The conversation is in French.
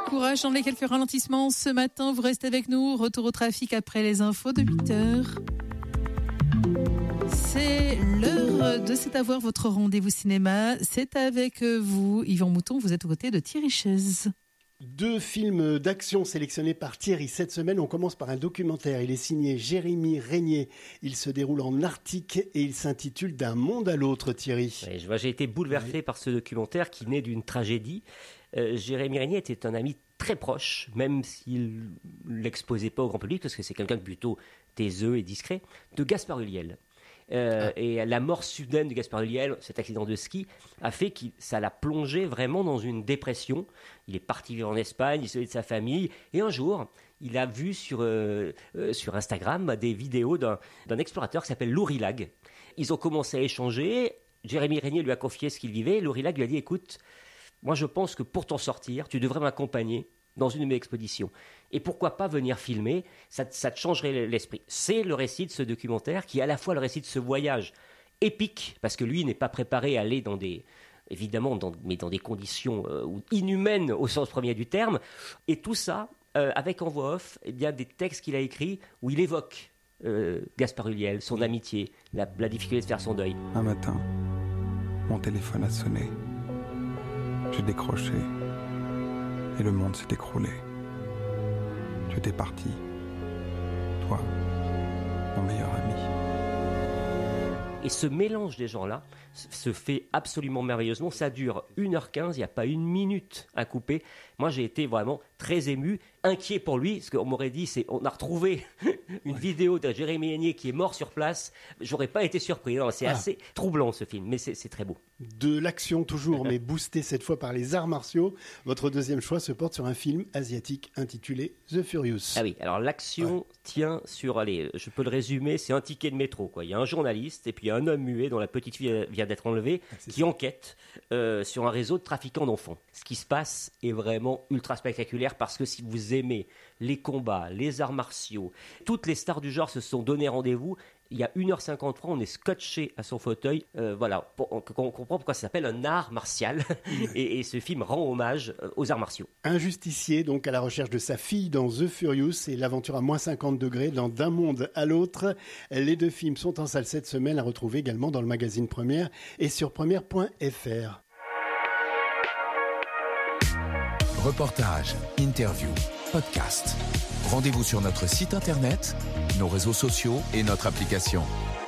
courage dans les quelques ralentissements ce matin. Vous restez avec nous. Retour au trafic après les infos de 8h. C'est l'heure de C'est à voir votre rendez-vous cinéma. C'est avec vous, Yvan Mouton. Vous êtes aux côtés de Thierry Chaise. 2 films d'action sélectionnés par Thierry cette semaine. On commence par un documentaire. Il est signé Jérémy Régnier. Il se déroule en Arctique et il s'intitule D'un monde à l'autre, Thierry. Oui, j'ai été bouleversé par ce documentaire qui naît d'une tragédie. Jérémy Régnier était un ami très proche, même s'il ne l'exposait pas au grand public, parce que c'est quelqu'un de plutôt taiseux et discret, de Gaspard Ulliel. Et la mort soudaine de Gaspard Ulliel, cet accident de ski, a fait que ça l'a plongé vraiment dans une dépression. Il est parti vivre en Espagne, isolé de sa famille, et un jour, il a vu sur Instagram des vidéos d'un explorateur qui s'appelle Lourilag. Ils ont commencé à échanger, Jérémy Régnier lui a confié ce qu'il vivait, Lourilag lui a dit « Écoute, moi je pense que pour t'en sortir, tu devrais m'accompagner dans une de mes expéditions. Et pourquoi pas venir filmer, ça te changerait l'esprit. » C'est le récit de ce documentaire qui est à la fois le récit de ce voyage épique, parce que lui n'est pas préparé à aller dans des conditions inhumaines au sens premier du terme. Et tout ça, avec en voix off, des textes qu'il a écrits où il évoque Gaspard Ulliel, son amitié, la difficulté de faire son deuil. Un matin, mon téléphone a sonné. J'ai décroché. Et le monde s'est écroulé. Tu étais parti. Toi, mon meilleur ami. Et ce mélange des gens-là se fait absolument merveilleusement. Ça dure 1h15, il n'y a pas une minute à couper. Moi, j'ai été vraiment très ému, inquiet pour lui, parce qu'on m'aurait dit, on a retrouvé une vidéo de Jérémy Régnier qui est mort sur place. J'aurais pas été surpris. Non, c'est assez troublant ce film, mais c'est très beau. De l'action toujours, mais boosté cette fois par les arts martiaux. Votre deuxième choix se porte sur un film asiatique intitulé The Furious. Ah oui, alors l'action tient sur, je peux le résumer, c'est un ticket de métro, quoi. Il y a un journaliste et puis il y a un homme muet dont la petite fille vient d'être enlevée qui enquête sur un réseau de trafiquants d'enfants. Ce qui se passe est vraiment ultra spectaculaire parce que si vous aimez les combats, les arts martiaux, toutes les stars du genre se sont donné rendez-vous. Il y a 1h53, on est scotché à son fauteuil. Voilà, on comprend pourquoi ça s'appelle un art martial. et ce film rend hommage aux arts martiaux. Un justicier, donc, à la recherche de sa fille dans The Furious et l'aventure à moins 50 degrés dans D'un monde à l'autre. Les 2 films sont en salle cette semaine, à retrouver également dans le magazine Première et sur première.fr. Reportages, interviews, podcasts. Rendez-vous sur notre site internet, nos réseaux sociaux et notre application.